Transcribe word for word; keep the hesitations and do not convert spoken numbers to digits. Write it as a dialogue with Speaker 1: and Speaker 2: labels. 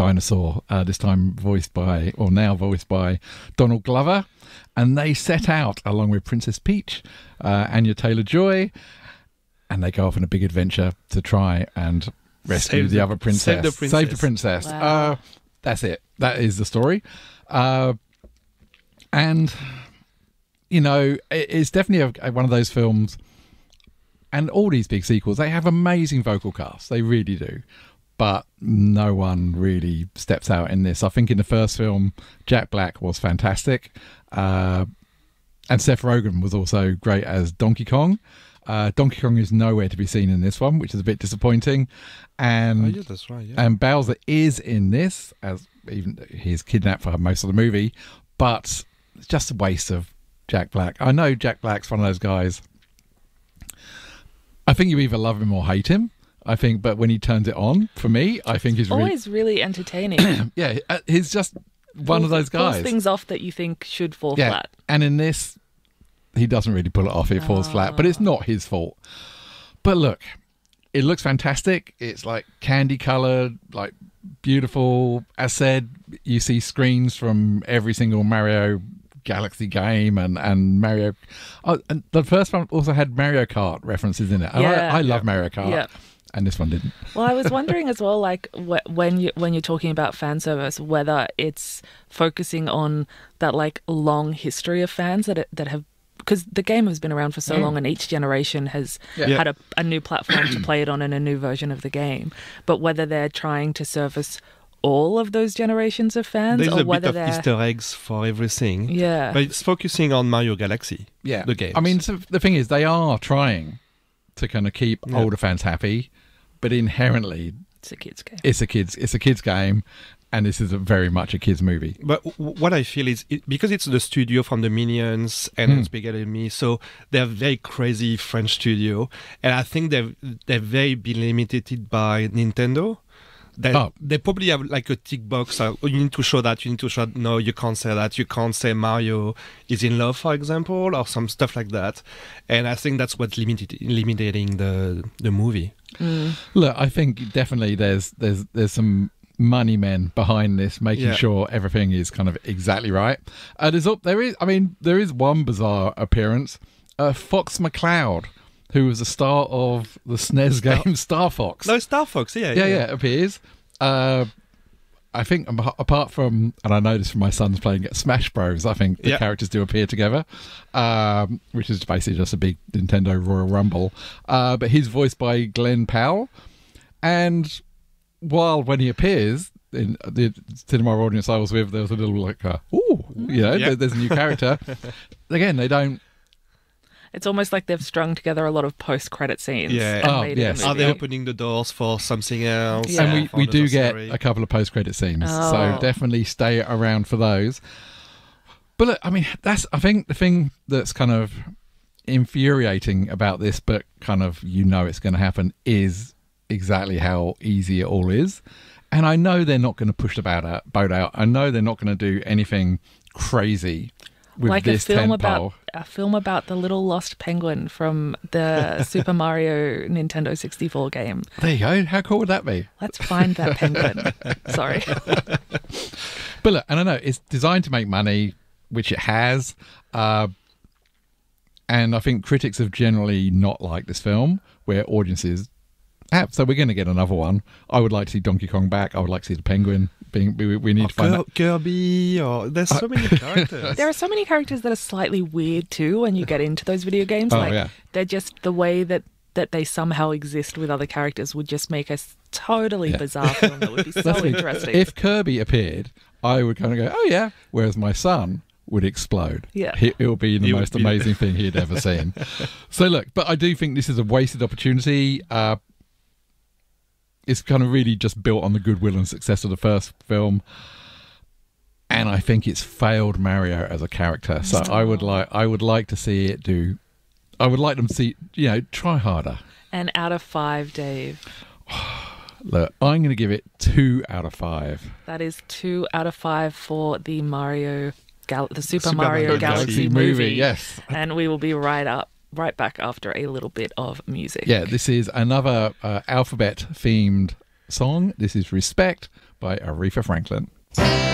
Speaker 1: dinosaur, uh, this time voiced by, or now voiced by Donald Glover. And they set out along with Princess Peach, uh, Anya Taylor-Joy, and they go off on a big adventure to try and rescue the, the other princess.
Speaker 2: Save the princess.
Speaker 1: Save the princess.
Speaker 3: Wow.
Speaker 1: Uh, that's it. That is the story. Uh, and, you know, it, it's definitely a, a, one of those films, and all these big sequels, they have amazing vocal casts. They really do. But no one really steps out in this. I think in the first film, Jack Black was fantastic. Uh, and Seth Rogen was also great as Donkey Kong. Uh, Donkey Kong is nowhere to be seen in this one, which is a bit disappointing. And,
Speaker 2: Oh, yeah, that's right. Yeah.
Speaker 1: and Bowser is in this, as even he's kidnapped for most of the movie. But it's just a waste of Jack Black. I know Jack Black's one of those guys. I think you either love him or hate him. I think, but when he turns it on, for me, I think he's really,
Speaker 3: Always really entertaining.
Speaker 1: yeah, uh, he's just one of those
Speaker 3: Pulls
Speaker 1: guys.
Speaker 3: things off that you think should fall
Speaker 1: yeah,
Speaker 3: flat.
Speaker 1: and in this, he doesn't really pull it off. It falls flat, but it's not his fault. But look, it looks fantastic. It's like candy colored, like beautiful. As said, you see screens from every single Mario Galaxy game and and Mario. Oh, and the first one also had Mario Kart references in it. And
Speaker 3: Yeah.
Speaker 1: I, I love Mario Kart,
Speaker 3: Yeah.
Speaker 1: and this one didn't.
Speaker 3: Well, I was wondering as well, like wh- when you when you're talking about fan service, whether it's focusing on that like long history of fans that it, that have, because the game has been around for so
Speaker 1: Mm.
Speaker 3: long, and each generation has
Speaker 1: Yeah.
Speaker 3: had a, a new platform to play it on and a new version of the game. But whether they're trying to service all of those generations of fans,
Speaker 2: There's
Speaker 3: or
Speaker 2: a
Speaker 3: whether
Speaker 2: bit of
Speaker 3: they're
Speaker 2: Easter eggs for everything.
Speaker 3: yeah,
Speaker 2: But it's focusing on Mario Galaxy.
Speaker 1: Yeah,
Speaker 2: The games.
Speaker 1: I mean, so the thing is, they are trying to kind of keep
Speaker 2: Yeah.
Speaker 1: older fans happy, but inherently,
Speaker 3: it's a kids game.
Speaker 1: it's a kids it's a kids game, and this is a very much a kids movie.
Speaker 2: But w- what I feel is, it, because it's the studio from the Minions and
Speaker 1: Mm.
Speaker 2: Spaghetti and Me, so they're very crazy French studio, and I think they've they're very been limited by Nintendo. They,
Speaker 1: Oh.
Speaker 2: they probably have like a tick box. Uh, you need to show that. You need to show. No, you can't say that. You can't say Mario is in love, for example, or some stuff like that. And I think that's what's limited, limiting the the movie.
Speaker 3: Mm.
Speaker 1: Look, I think definitely there's there's there's some money men behind this, making
Speaker 2: Yeah.
Speaker 1: sure everything is kind of exactly right. Uh, there's up there is, I mean, there is one bizarre appearance. Uh, Fox McCloud, who was the star of the S N E S
Speaker 2: Star-
Speaker 1: game Star Fox.
Speaker 2: No, Star Fox. Yeah,
Speaker 1: yeah, yeah, appears. Uh, I think um, apart from, and I know this from my sons playing at Smash Bros, I think the
Speaker 2: Yeah.
Speaker 1: characters do appear together, um, which is basically just a big Nintendo Royal Rumble. Uh, but he's voiced by Glenn Powell. And while when he appears, in the cinema audience I was with, there was a little like, uh, ooh, you know,
Speaker 2: Yeah.
Speaker 1: there- there's a new character. Again, they don't.
Speaker 3: It's almost like they've strung together a lot of post-credit scenes.
Speaker 2: Yeah.
Speaker 3: and
Speaker 1: Oh,
Speaker 3: made it a
Speaker 1: yes.
Speaker 2: Are
Speaker 3: movie.
Speaker 2: they opening the doors for something else?
Speaker 3: Yeah.
Speaker 1: And
Speaker 2: or
Speaker 1: we,
Speaker 2: for
Speaker 1: we do
Speaker 2: another
Speaker 1: get
Speaker 2: story?
Speaker 1: a couple of post-credit scenes,
Speaker 3: Oh.
Speaker 1: so definitely stay around for those. But look, I mean, that's I think the thing that's kind of infuriating about this, but kind of you know it's going to happen, is exactly how easy it all is. And I know they're not going to push the boat out. Boat out. I know they're not going to do anything crazy with
Speaker 3: like a
Speaker 1: this
Speaker 3: film
Speaker 1: tentpole.
Speaker 3: about a film about the little lost penguin from the Super Mario Nintendo sixty-four game.
Speaker 1: There you go. How cool would that be?
Speaker 3: Let's find that penguin. Sorry.
Speaker 1: But look, and I know it's designed to make money, which it has. Uh, and I think critics have generally not liked this film, where audiences have. So we're going to get another one. I would like to see Donkey Kong back. I would like to see the penguin. Being, we, we need
Speaker 2: Or
Speaker 1: to find
Speaker 2: Kir-
Speaker 1: out.
Speaker 2: Kirby, or there's so many characters.
Speaker 3: There are so many characters that are slightly weird too when you get into those video games.
Speaker 1: Oh,
Speaker 3: like
Speaker 1: yeah.
Speaker 3: they're just the way that that they somehow exist with other characters would just make a s- totally
Speaker 1: Yeah.
Speaker 3: bizarre film that would be so
Speaker 1: That's the thing.
Speaker 3: interesting.
Speaker 1: If Kirby appeared, I would kind of go, oh yeah. Whereas my son would explode.
Speaker 3: Yeah.
Speaker 1: He, it will be the
Speaker 2: He would
Speaker 1: most
Speaker 2: be-
Speaker 1: amazing thing he'd ever seen. So look, but I do think this is a wasted opportunity. Uh, it's kind of really just built on the goodwill and success of the first film. And I think it's failed Mario as a character. So I would like I would like to see it do I would like them to see, you know, try harder.
Speaker 3: and out of five, Dave,
Speaker 1: Look, I'm going to give it two out of five.
Speaker 3: that is two out of five for the Mario, Gal- the Super,
Speaker 2: Super
Speaker 3: Mario,
Speaker 2: Mario
Speaker 3: Galaxy,
Speaker 2: Galaxy
Speaker 3: movie.
Speaker 1: Yes.
Speaker 3: And we will be right up, right back after a little bit of music.
Speaker 1: Yeah, this is another uh, alphabet themed song. This is Respect by Aretha Franklin.